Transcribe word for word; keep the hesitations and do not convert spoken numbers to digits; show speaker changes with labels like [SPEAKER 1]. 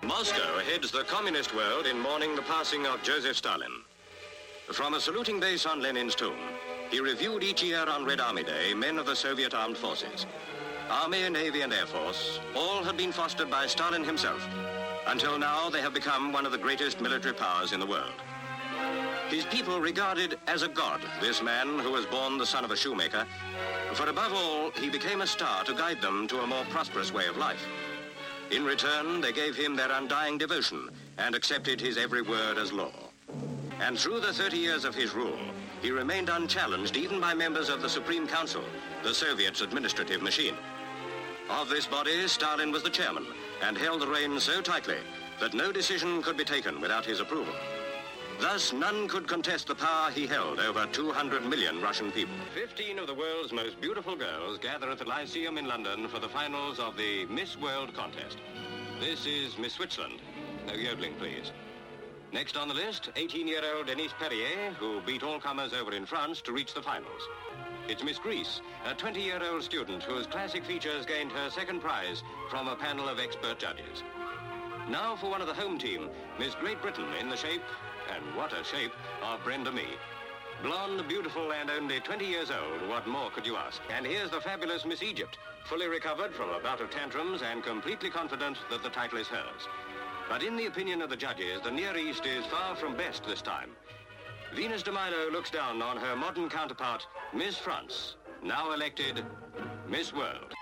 [SPEAKER 1] Moscow heads the communist world in mourning the passing of Joseph Stalin. From a saluting base on Lenin's tomb, he reviewed each year on Red Army Day men of the Soviet armed forces. Army, Navy, and Air Force, all had been fostered by Stalin himself. Until now, they have become one of the greatest military powers in the world. His people regarded as a god this man who was born the son of a shoemaker, for above all, he became a star to guide them to a more prosperous way of life. In return, they gave him their undying devotion and accepted his every word as law. And through the thirty years of his rule, he remained unchallenged even by members of the Supreme Council, the Soviet's administrative machine. Of this body, Stalin was the chairman and held the reins so tightly that no decision could be taken without his approval. Thus, none could contest the power he held over two hundred million Russian people. Fifteen of the world's most beautiful girls gather at the Lyceum in London for the finals of the Miss World contest. This is Miss Switzerland. No yodeling, please. Next on the list, eighteen-year-old Denise Perrier, who beat all comers over in France to reach the finals. It's Miss Greece, a twenty-year-old student whose classic features gained her second prize from a panel of expert judges. Now for one of the home team, Miss Great Britain in the shape, and what a shape, of Brenda Mee. Blonde, beautiful, and only twenty years old, what more could you ask? And here's the fabulous Miss Egypt, fully recovered from a bout of tantrums and completely confident that the title is hers. But in the opinion of the judges, the Near East is far from best this time. Venus de Milo looks down on her modern counterpart, Miss France, now elected Miss World.